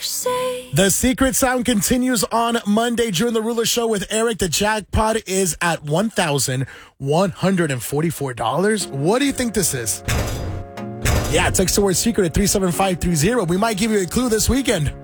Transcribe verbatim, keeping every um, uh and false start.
The secret sound continues on Monday during the Ruler Show with Eric. The jackpot is at one thousand one hundred forty-four dollars. What do you think this is? Yeah, text the word secret at three seven five three zero. We might give you a clue this weekend.